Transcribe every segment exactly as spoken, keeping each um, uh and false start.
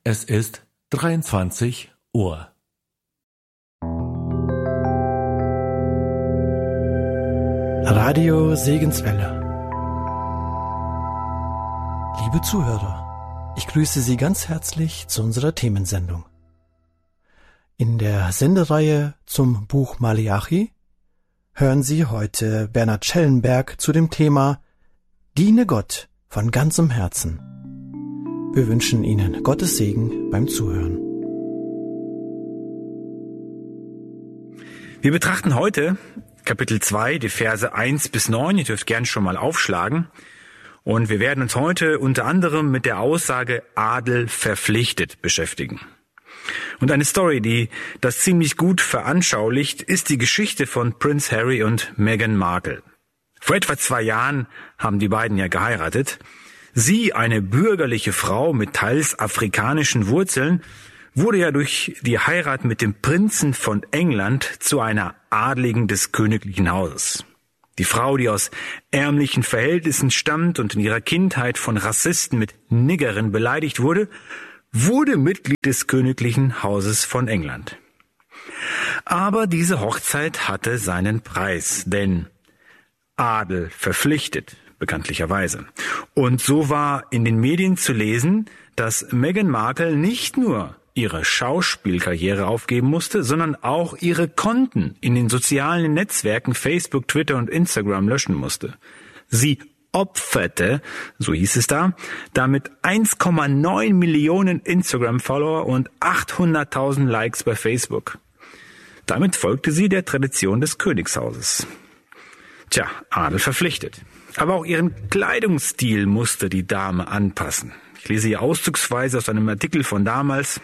Es ist dreiundzwanzig Uhr. Radio Segenswelle. Liebe Zuhörer, ich grüße Sie ganz herzlich zu unserer Themensendung. In der Sendereihe zum Buch Maleachi hören Sie heute Bernhard Schellenberg zu dem Thema Diene Gott von ganzem Herzen. Wir wünschen Ihnen Gottes Segen beim Zuhören. Wir betrachten heute Kapitel zwei, die Verse eins bis neun. Ihr dürft gern schon mal aufschlagen. Und wir werden uns heute unter anderem mit der Aussage Adel verpflichtet beschäftigen. Und eine Story, die das ziemlich gut veranschaulicht, ist die Geschichte von Prince Harry und Meghan Markle. Vor etwa zwei Jahren haben die beiden ja geheiratet. Sie, eine bürgerliche Frau mit teils afrikanischen Wurzeln, wurde ja durch die Heirat mit dem Prinzen von England zu einer Adligen des königlichen Hauses. Die Frau, die aus ärmlichen Verhältnissen stammt und in ihrer Kindheit von Rassisten mit Niggerin beleidigt wurde, wurde Mitglied des königlichen Hauses von England. Aber diese Hochzeit hatte seinen Preis, denn Adel verpflichtet, bekanntlicherweise. Und so war in den Medien zu lesen, dass Meghan Markle nicht nur ihre Schauspielkarriere aufgeben musste, sondern auch ihre Konten in den sozialen Netzwerken Facebook, Twitter und Instagram löschen musste. Sie opferte, so hieß es da, damit eins Komma neun Millionen Instagram-Follower und achthunderttausend Likes bei Facebook. Damit folgte sie der Tradition des Königshauses. Tja, Adel verpflichtet. Aber auch ihren Kleidungsstil musste die Dame anpassen. Ich lese hier auszugsweise aus einem Artikel von damals.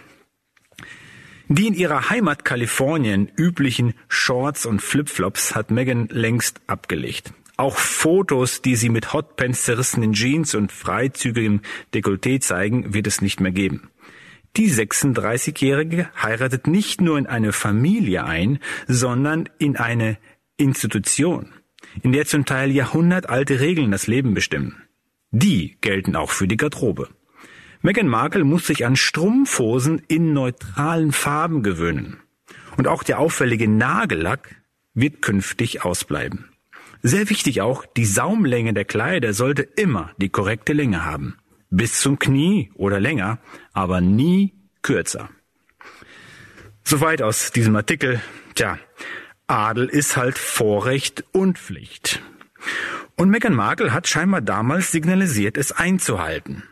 Die in ihrer Heimat Kalifornien üblichen Shorts und Flipflops hat Meghan längst abgelegt. Auch Fotos, die sie mit Hotpants zerrissenen Jeans und freizügigem Dekolleté zeigen, wird es nicht mehr geben. Die sechsunddreißigjährige heiratet nicht nur in eine Familie ein, sondern in eine Institution, in der zum Teil jahrhundertalte Regeln das Leben bestimmen. Die gelten auch für die Garderobe. Meghan Markle muss sich an Strumpfhosen in neutralen Farben gewöhnen. Und auch der auffällige Nagellack wird künftig ausbleiben. Sehr wichtig auch, die Saumlänge der Kleider sollte immer die korrekte Länge haben. Bis zum Knie oder länger, aber nie kürzer. Soweit aus diesem Artikel. Tja, Adel ist halt Vorrecht und Pflicht. Und Meghan Markle hat scheinbar damals signalisiert, es einzuhalten.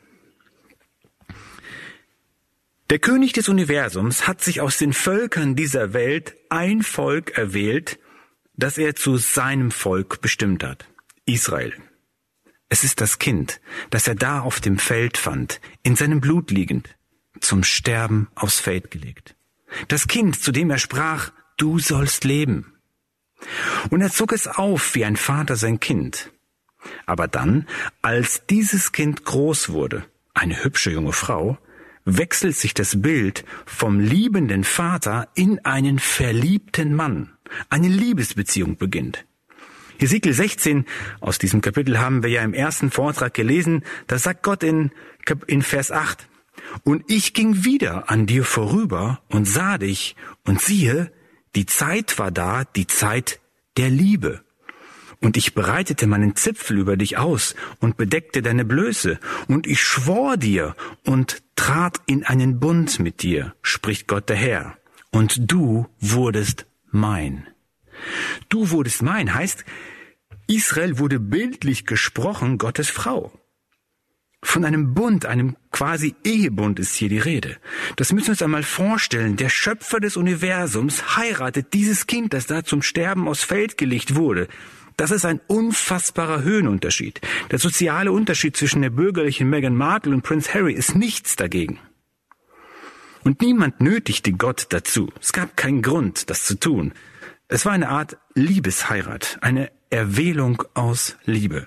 Der König des Universums hat sich aus den Völkern dieser Welt ein Volk erwählt, das er zu seinem Volk bestimmt hat. Israel. Es ist das Kind, das er da auf dem Feld fand, in seinem Blut liegend, zum Sterben aufs Feld gelegt. Das Kind, zu dem er sprach, du sollst leben. Und er zog es auf wie ein Vater sein Kind. Aber dann, als dieses Kind groß wurde, eine hübsche junge Frau, wechselt sich das Bild vom liebenden Vater in einen verliebten Mann. Eine Liebesbeziehung beginnt. Hesekiel sechzehn, aus diesem Kapitel haben wir ja im ersten Vortrag gelesen, da sagt Gott in, in Vers acht, und ich ging wieder an dir vorüber und sah dich, und siehe, die Zeit war da, die Zeit der Liebe. Und ich breitete meinen Zipfel über dich aus und bedeckte deine Blöße. Und ich schwor dir und trat in einen Bund mit dir, spricht Gott der Herr. Und du wurdest mein. Du wurdest mein heißt, Israel wurde bildlich gesprochen Gottes Frau. Von einem Bund, einem quasi Ehebund ist hier die Rede. Das müssen wir uns einmal vorstellen. Der Schöpfer des Universums heiratet dieses Kind, das da zum Sterben aufs Feld gelegt wurde. Das ist ein unfassbarer Höhenunterschied. Der soziale Unterschied zwischen der bürgerlichen Meghan Markle und Prince Harry ist nichts dagegen. Und niemand nötigte Gott dazu. Es gab keinen Grund, das zu tun. Es war eine Art Liebesheirat, eine Erwählung aus Liebe.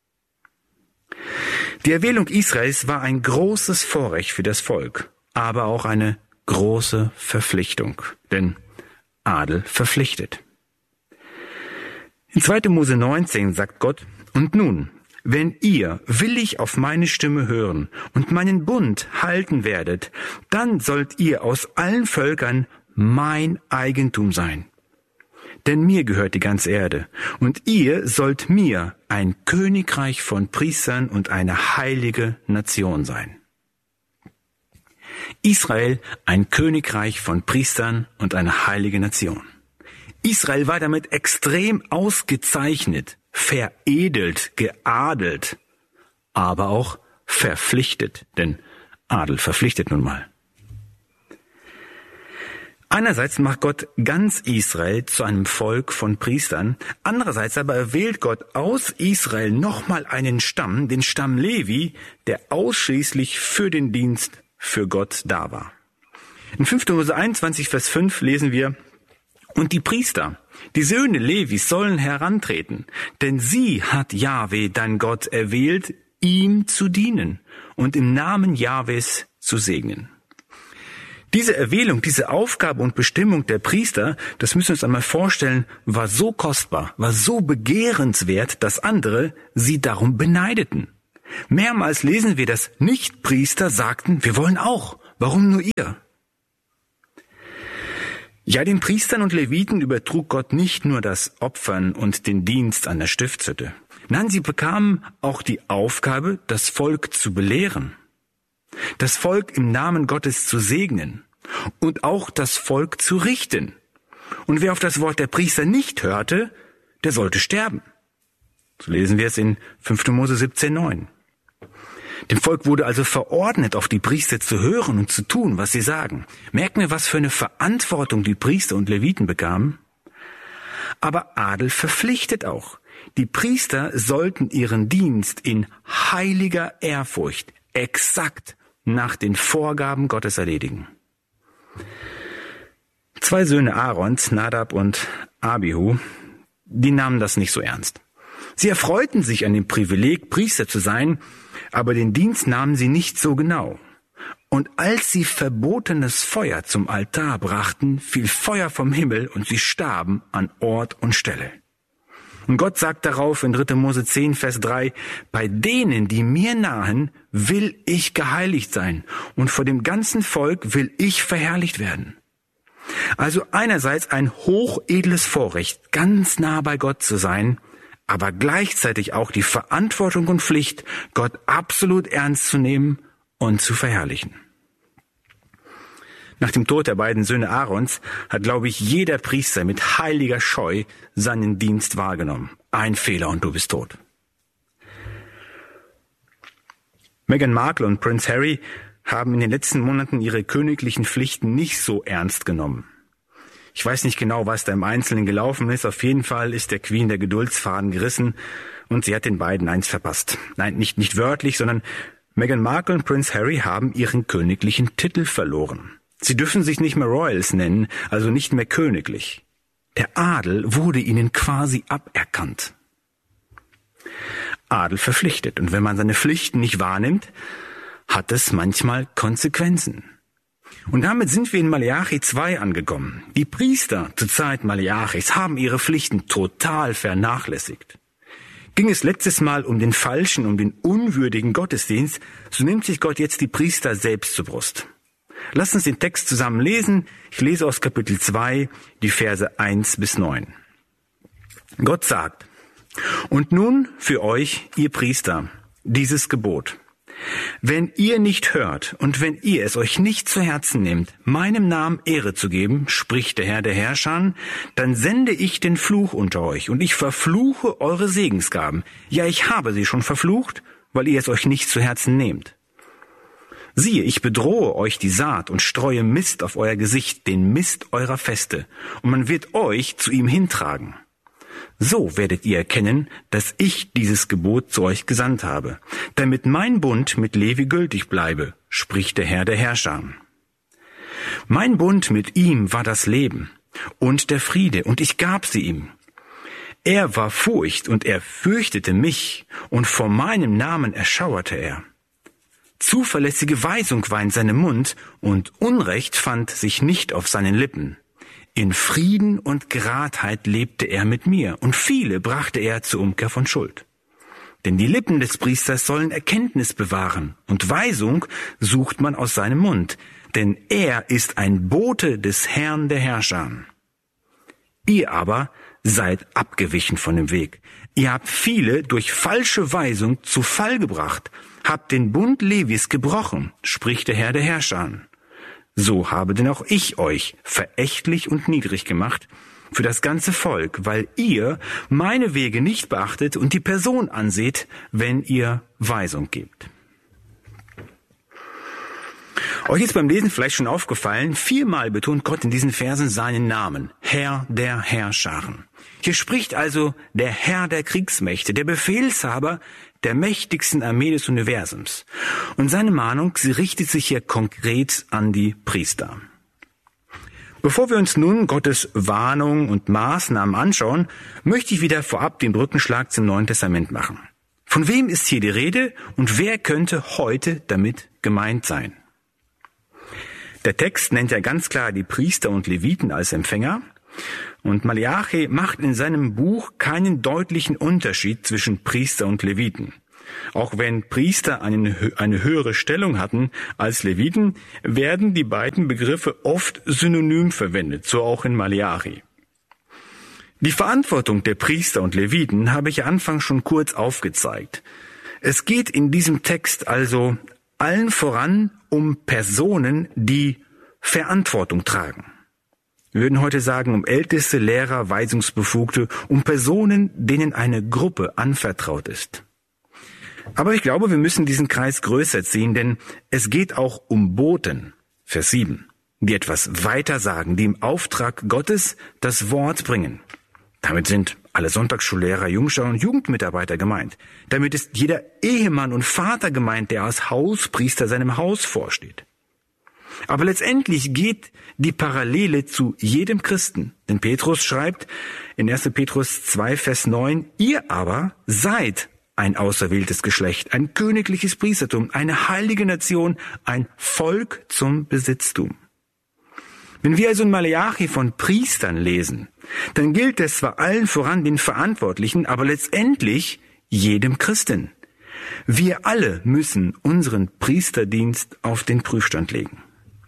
Die Erwählung Israels war ein großes Vorrecht für das Volk, aber auch eine große Verpflichtung, denn Adel verpflichtet. In zweiter Mose neunzehn sagt Gott, und nun, wenn ihr willig auf meine Stimme hören und meinen Bund halten werdet, dann sollt ihr aus allen Völkern mein Eigentum sein. Denn mir gehört die ganze Erde, und ihr sollt mir ein Königreich von Priestern und eine heilige Nation sein. Israel, ein Königreich von Priestern und eine heilige Nation. Israel war damit extrem ausgezeichnet, veredelt, geadelt, aber auch verpflichtet, denn Adel verpflichtet nun mal. Einerseits macht Gott ganz Israel zu einem Volk von Priestern, andererseits aber erwählt Gott aus Israel nochmal einen Stamm, den Stamm Levi, der ausschließlich für den Dienst für Gott da war. In fünfter Mose einundzwanzig, Vers fünf lesen wir: Und die Priester, die Söhne Levis, sollen herantreten, denn sie hat Jahwe, dein Gott, erwählt, ihm zu dienen und im Namen Jahwes zu segnen. Diese Erwählung, diese Aufgabe und Bestimmung der Priester, das müssen wir uns einmal vorstellen, war so kostbar, war so begehrenswert, dass andere sie darum beneideten. Mehrmals lesen wir, dass Nichtpriester sagten, wir wollen auch, warum nur ihr? Ja, den Priestern und Leviten übertrug Gott nicht nur das Opfern und den Dienst an der Stiftshütte. Nein, sie bekamen auch die Aufgabe, das Volk zu belehren, das Volk im Namen Gottes zu segnen und auch das Volk zu richten. Und wer auf das Wort der Priester nicht hörte, der sollte sterben. So lesen wir es in fünfter Mose siebzehn, neun. Dem Volk wurde also verordnet, auf die Priester zu hören und zu tun, was sie sagen. Merken wir, was für eine Verantwortung die Priester und Leviten bekamen? Aber Adel verpflichtet auch. Die Priester sollten ihren Dienst in heiliger Ehrfurcht exakt nach den Vorgaben Gottes erledigen. Zwei Söhne Aarons, Nadab und Abihu, die nahmen das nicht so ernst. Sie erfreuten sich an dem Privileg, Priester zu sein, aber den Dienst nahmen sie nicht so genau. Und als sie verbotenes Feuer zum Altar brachten, fiel Feuer vom Himmel und sie starben an Ort und Stelle. Und Gott sagt darauf in dritter Mose zehn, Vers drei, bei denen, die mir nahen, will ich geheiligt sein und vor dem ganzen Volk will ich verherrlicht werden. Also einerseits ein hochedles Vorrecht, ganz nah bei Gott zu sein, aber gleichzeitig auch die Verantwortung und Pflicht, Gott absolut ernst zu nehmen und zu verherrlichen. Nach dem Tod der beiden Söhne Aarons hat, glaube ich, jeder Priester mit heiliger Scheu seinen Dienst wahrgenommen. Ein Fehler und du bist tot. Meghan Markle und Prince Harry haben in den letzten Monaten ihre königlichen Pflichten nicht so ernst genommen. Ich weiß nicht genau, was da im Einzelnen gelaufen ist. Auf jeden Fall ist der Queen der Geduldsfaden gerissen und sie hat den beiden eins verpasst. Nein, nicht, nicht wörtlich, sondern Meghan Markle und Prince Harry haben ihren königlichen Titel verloren. Sie dürfen sich nicht mehr Royals nennen, also nicht mehr königlich. Der Adel wurde ihnen quasi aberkannt. Adel verpflichtet, und wenn man seine Pflichten nicht wahrnimmt, hat es manchmal Konsequenzen. Und damit sind wir in Maleachi zwei angekommen. Die Priester zur Zeit Maleachis haben ihre Pflichten total vernachlässigt. Ging es letztes Mal um den falschen, um den unwürdigen Gottesdienst, so nimmt sich Gott jetzt die Priester selbst zur Brust. Lasst uns den Text zusammen lesen. Ich lese aus Kapitel zwei, die Verse eins bis neun. Gott sagt: Und nun für euch, ihr Priester, dieses Gebot. Wenn ihr nicht hört und wenn ihr es euch nicht zu Herzen nehmt, meinem Namen Ehre zu geben, spricht der Herr der Herrscher, dann sende ich den Fluch unter euch und ich verfluche eure Segensgaben. Ja, ich habe sie schon verflucht, weil ihr es euch nicht zu Herzen nehmt. Siehe, ich bedrohe euch die Saat und streue Mist auf euer Gesicht, den Mist eurer Feste, und man wird euch zu ihm hintragen. So werdet ihr erkennen, dass ich dieses Gebot zu euch gesandt habe, damit mein Bund mit Levi gültig bleibe, spricht der Herr der Herrscher. Mein Bund mit ihm war das Leben und der Friede, und ich gab sie ihm. Er war Furcht, und er fürchtete mich, und vor meinem Namen erschauerte er. Zuverlässige Weisung war in seinem Mund, und Unrecht fand sich nicht auf seinen Lippen. In Frieden und Geradheit lebte er mit mir, und viele brachte er zur Umkehr von Schuld. Denn die Lippen des Priesters sollen Erkenntnis bewahren, und Weisung sucht man aus seinem Mund, denn er ist ein Bote des Herrn der Herrscher. Ihr aber seid abgewichen von dem Weg. Ihr habt viele durch falsche Weisung zu Fall gebracht, habt den Bund Levis gebrochen, spricht der Herr der Herrscher. So habe denn auch ich euch verächtlich und niedrig gemacht für das ganze Volk, weil ihr meine Wege nicht beachtet und die Person anseht, wenn ihr Weisung gebt. Euch ist beim Lesen vielleicht schon aufgefallen, viermal betont Gott in diesen Versen seinen Namen, Herr der Herrscharen. Hier spricht also der Herr der Kriegsmächte, der Befehlshaber der mächtigsten Armee des Universums. Und seine Mahnung, sie richtet sich hier konkret an die Priester. Bevor wir uns nun Gottes Warnung und Maßnahmen anschauen, möchte ich wieder vorab den Brückenschlag zum Neuen Testament machen. Von wem ist hier die Rede und wer könnte heute damit gemeint sein? Der Text nennt ja ganz klar die Priester und Leviten als Empfänger. Und Maleachi macht in seinem Buch keinen deutlichen Unterschied zwischen Priester und Leviten. Auch wenn Priester eine, eine höhere Stellung hatten als Leviten, werden die beiden Begriffe oft synonym verwendet, so auch in Maleachi. Die Verantwortung der Priester und Leviten habe ich anfangs schon kurz aufgezeigt. Es geht in diesem Text also allen voran um Personen, die Verantwortung tragen. Wir würden heute sagen, um Älteste, Lehrer, Weisungsbefugte, um Personen, denen eine Gruppe anvertraut ist. Aber ich glaube, wir müssen diesen Kreis größer ziehen, denn es geht auch um Boten, Vers sieben, die etwas weitersagen, die im Auftrag Gottes das Wort bringen. Damit sind alle Sonntagsschullehrer, Jungschau und Jugendmitarbeiter gemeint. Damit ist jeder Ehemann und Vater gemeint, der als Hauspriester seinem Haus vorsteht. Aber letztendlich geht die Parallele zu jedem Christen. Denn Petrus schreibt in erster Petrus zwei, Vers neun, ihr aber seid ein auserwähltes Geschlecht, ein königliches Priestertum, eine heilige Nation, ein Volk zum Besitztum. Wenn wir also in Maleachi von Priestern lesen, dann gilt es zwar allen voran den Verantwortlichen, aber letztendlich jedem Christen. Wir alle müssen unseren Priesterdienst auf den Prüfstand legen.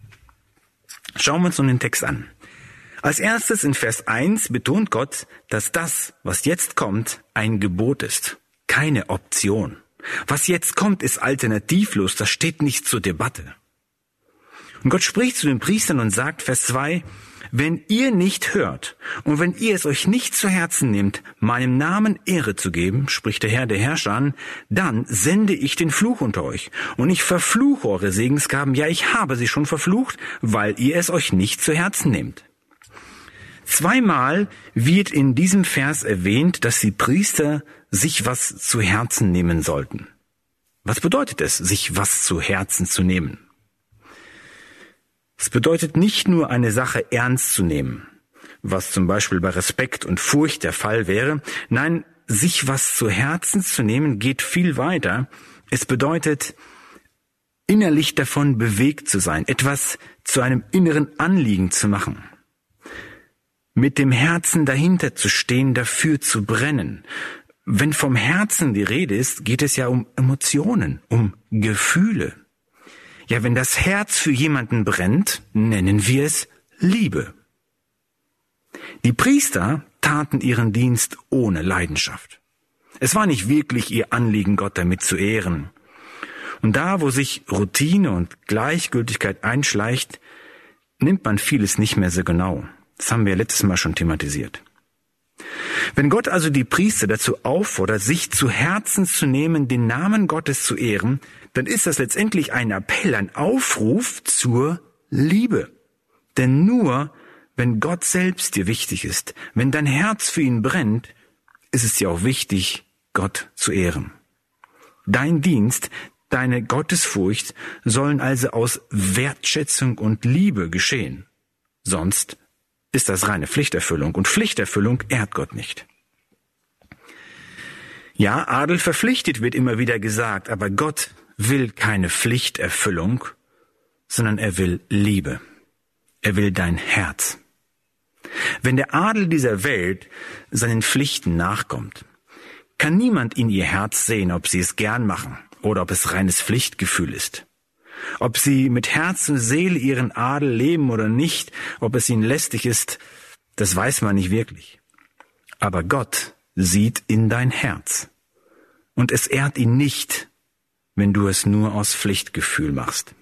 Schauen wir uns nun den Text an. Als erstes in Vers eins betont Gott, dass das, was jetzt kommt, ein Gebot ist, keine Option. Was jetzt kommt, ist alternativlos, das steht nicht zur Debatte. Und Gott spricht zu den Priestern und sagt, Vers zwei, wenn ihr nicht hört und wenn ihr es euch nicht zu Herzen nehmt, meinem Namen Ehre zu geben, spricht der Herr der Herrscher, dann sende ich den Fluch unter euch und ich verfluche eure Segensgaben, ja, ich habe sie schon verflucht, weil ihr es euch nicht zu Herzen nehmt. Zweimal wird in diesem Vers erwähnt, dass die Priester sich was zu Herzen nehmen sollten. Was bedeutet es, sich was zu Herzen zu nehmen? Es bedeutet nicht nur eine Sache ernst zu nehmen, was zum Beispiel bei Respekt und Furcht der Fall wäre. Nein, sich was zu Herzen zu nehmen geht viel weiter. Es bedeutet, innerlich davon bewegt zu sein, etwas zu einem inneren Anliegen zu machen. Mit dem Herzen dahinter zu stehen, dafür zu brennen. Wenn vom Herzen die Rede ist, geht es ja um Emotionen, um Gefühle. Ja, wenn das Herz für jemanden brennt, nennen wir es Liebe. Die Priester taten ihren Dienst ohne Leidenschaft. Es war nicht wirklich ihr Anliegen, Gott damit zu ehren. Und da, wo sich Routine und Gleichgültigkeit einschleicht, nimmt man vieles nicht mehr so genau. Das haben wir letztes Mal schon thematisiert. Wenn Gott also die Priester dazu auffordert, sich zu Herzen zu nehmen, den Namen Gottes zu ehren, dann ist das letztendlich ein Appell, ein Aufruf zur Liebe. Denn nur, wenn Gott selbst dir wichtig ist, wenn dein Herz für ihn brennt, ist es dir auch wichtig, Gott zu ehren. Dein Dienst, deine Gottesfurcht sollen also aus Wertschätzung und Liebe geschehen. Sonst ist das reine Pflichterfüllung, und Pflichterfüllung ehrt Gott nicht. Ja, Adel verpflichtet wird immer wieder gesagt, aber Gott will keine Pflichterfüllung, sondern er will Liebe. Er will dein Herz. Wenn der Adel dieser Welt seinen Pflichten nachkommt, kann niemand in ihr Herz sehen, ob sie es gern machen oder ob es reines Pflichtgefühl ist. Ob sie mit Herz und Seele ihren Adel leben oder nicht, ob es ihnen lästig ist, das weiß man nicht wirklich. Aber Gott sieht in dein Herz. Und es ehrt ihn nicht, wenn du es nur aus Pflichtgefühl machst.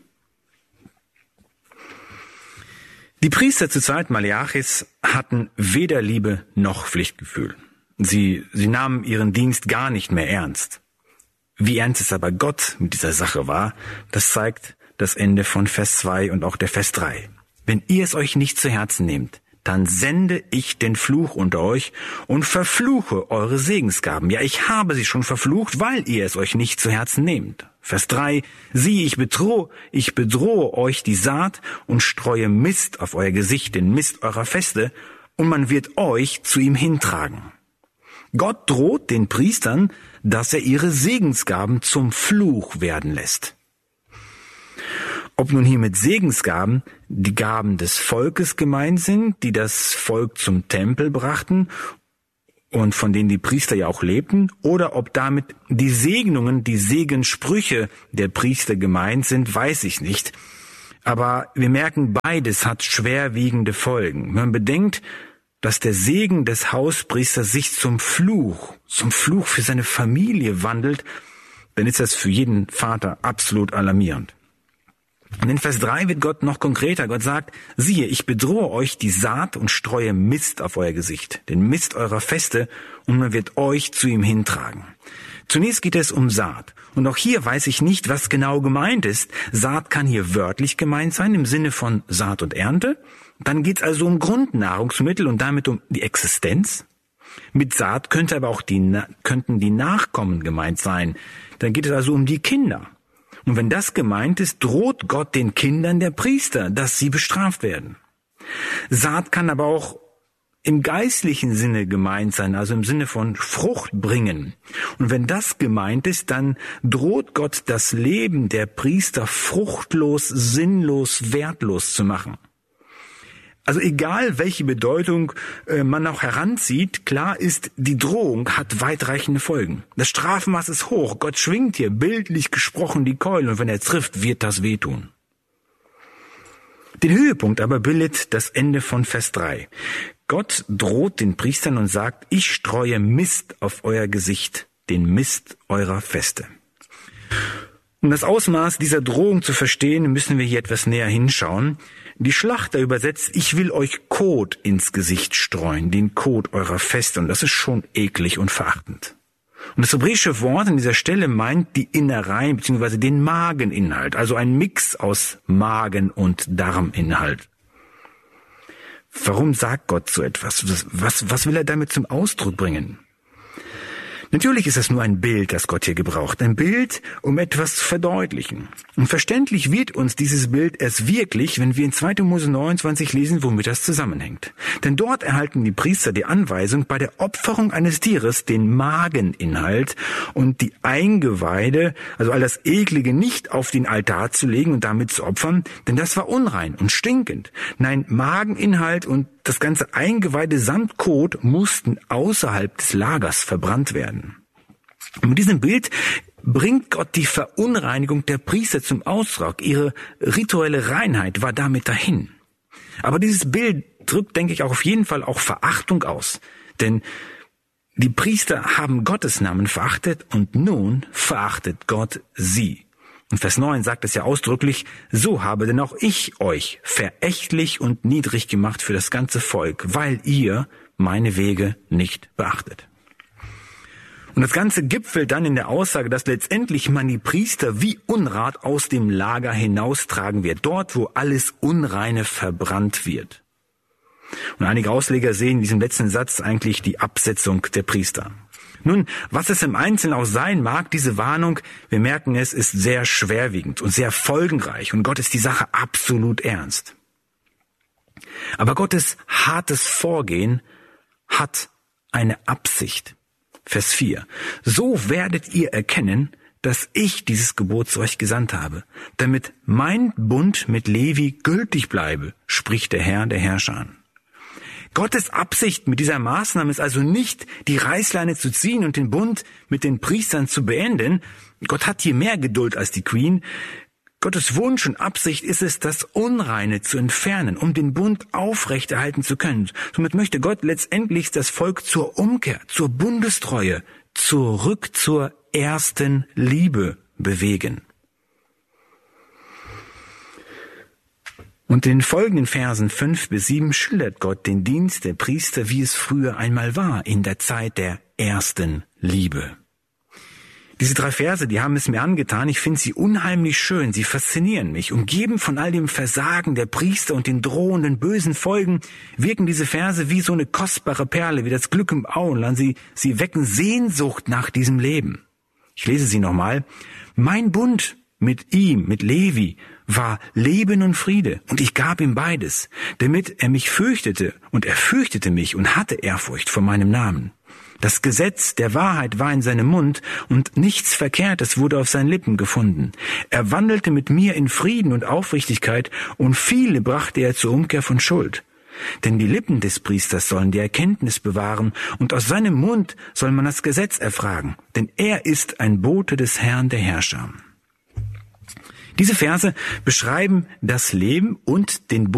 Die Priester zur Zeit Maleachis hatten weder Liebe noch Pflichtgefühl. Sie, sie nahmen ihren Dienst gar nicht mehr ernst. Wie ernst es aber Gott mit dieser Sache war, das zeigt das Ende von Vers zwei und auch der Vers drei. Wenn ihr es euch nicht zu Herzen nehmt, dann sende ich den Fluch unter euch und verfluche eure Segensgaben. Ja, ich habe sie schon verflucht, weil ihr es euch nicht zu Herzen nehmt. Vers drei, siehe, ich bedrohe, ich bedrohe euch die Saat und streue Mist auf euer Gesicht, den Mist eurer Feste, und man wird euch zu ihm hintragen. Gott droht den Priestern, dass er ihre Segensgaben zum Fluch werden lässt. Ob nun hier mit Segensgaben die Gaben des Volkes gemeint sind, die das Volk zum Tempel brachten und von denen die Priester ja auch lebten, oder ob damit die Segnungen, die Segenssprüche der Priester gemeint sind, weiß ich nicht. Aber wir merken, beides hat schwerwiegende Folgen. Man bedenkt, dass der Segen des Hauspriesters sich zum Fluch, zum Fluch für seine Familie wandelt, dann ist das für jeden Vater absolut alarmierend. Und in Vers drei wird Gott noch konkreter. Gott sagt, siehe, ich bedrohe euch die Saat und streue Mist auf euer Gesicht, den Mist eurer Feste, und man wird euch zu ihm hintragen. Zunächst geht es um Saat. Und auch hier weiß ich nicht, was genau gemeint ist. Saat kann hier wörtlich gemeint sein, im Sinne von Saat und Ernte. Dann geht es also um Grundnahrungsmittel und damit um die Existenz. Mit Saat könnte aber auch die, könnten die Nachkommen gemeint sein. Dann geht es also um die Kinder. Und wenn das gemeint ist, droht Gott den Kindern der Priester, dass sie bestraft werden. Saat kann aber auch im geistlichen Sinne gemeint sein, also im Sinne von Frucht bringen. Und wenn das gemeint ist, dann droht Gott das Leben der Priester fruchtlos, sinnlos, wertlos zu machen. Also egal, welche Bedeutung äh, man auch heranzieht, klar ist, die Drohung hat weitreichende Folgen. Das Strafmaß ist hoch. Gott schwingt hier, bildlich gesprochen, die Keule, und wenn er trifft, wird das wehtun. Den Höhepunkt aber bildet das Ende von Vers drei. Gott droht den Priestern und sagt, ich streue Mist auf euer Gesicht, den Mist eurer Feste. Um das Ausmaß dieser Drohung zu verstehen, müssen wir hier etwas näher hinschauen. Die Schlachter übersetzt, ich will euch Kot ins Gesicht streuen, den Kot eurer Feste. Und das ist schon eklig und verachtend. Und das hebräische Wort an dieser Stelle meint die Innereien bzw. den Mageninhalt, also ein Mix aus Magen- und Darminhalt. Warum sagt Gott so etwas? Was, was will er damit zum Ausdruck bringen? Natürlich ist es nur ein Bild, das Gott hier gebraucht. Ein Bild, um etwas zu verdeutlichen. Und verständlich wird uns dieses Bild erst wirklich, wenn wir in zweiter Mose neunundzwanzig lesen, womit das zusammenhängt. Denn dort erhalten die Priester die Anweisung, bei der Opferung eines Tieres den Mageninhalt und die Eingeweide, also all das Eklige, nicht auf den Altar zu legen und damit zu opfern, denn das war unrein und stinkend. Nein, Mageninhalt und das ganze Eingeweide samt Kot mussten außerhalb des Lagers verbrannt werden. Und mit diesem Bild bringt Gott die Verunreinigung der Priester zum Ausdruck. Ihre rituelle Reinheit war damit dahin. Aber dieses Bild drückt, denke ich, auch auf jeden Fall auch Verachtung aus. Denn die Priester haben Gottes Namen verachtet und nun verachtet Gott sie. Und Vers neun sagt es ja ausdrücklich, so habe denn auch ich euch verächtlich und niedrig gemacht für das ganze Volk, weil ihr meine Wege nicht beachtet. Und das Ganze gipfelt dann in der Aussage, dass letztendlich man die Priester wie Unrat aus dem Lager hinaustragen wird, dort wo alles Unreine verbrannt wird. Und einige Ausleger sehen in diesem letzten Satz eigentlich die Absetzung der Priester. Nun, was es im Einzelnen auch sein mag, diese Warnung, wir merken es, ist sehr schwerwiegend und sehr folgenreich und Gott ist die Sache absolut ernst. Aber Gottes hartes Vorgehen hat eine Absicht. Vers vier. So werdet ihr erkennen, dass ich dieses Gebot zu euch gesandt habe, damit mein Bund mit Levi gültig bleibe, spricht der Herr der Herrscher. Gottes Absicht mit dieser Maßnahme ist also nicht, die Reißleine zu ziehen und den Bund mit den Priestern zu beenden. Gott hat hier mehr Geduld als die Queen. Gottes Wunsch und Absicht ist es, das Unreine zu entfernen, um den Bund aufrechterhalten zu können. Somit möchte Gott letztendlich das Volk zur Umkehr, zur Bundestreue, zurück zur ersten Liebe bewegen. Und in den folgenden Versen fünf bis sieben schildert Gott den Dienst der Priester, wie es früher einmal war, in der Zeit der ersten Liebe. Diese drei Verse, die haben es mir angetan. Ich finde sie unheimlich schön. Sie faszinieren mich. Umgeben von all dem Versagen der Priester und den drohenden bösen Folgen, wirken diese Verse wie so eine kostbare Perle, wie das Glück im Auenland. Sie, sie wecken Sehnsucht nach diesem Leben. Ich lese sie nochmal. Mein Bund mit ihm, mit Levi, war Leben und Friede, und ich gab ihm beides, damit er mich fürchtete, und er fürchtete mich und hatte Ehrfurcht vor meinem Namen. Das Gesetz der Wahrheit war in seinem Mund, und nichts Verkehrtes wurde auf seinen Lippen gefunden. Er wandelte mit mir in Frieden und Aufrichtigkeit, und viele brachte er zur Umkehr von Schuld. Denn die Lippen des Priesters sollen die Erkenntnis bewahren, und aus seinem Mund soll man das Gesetz erfragen, denn er ist ein Bote des Herrn der Herrscher. Diese Verse beschreiben das Leben und den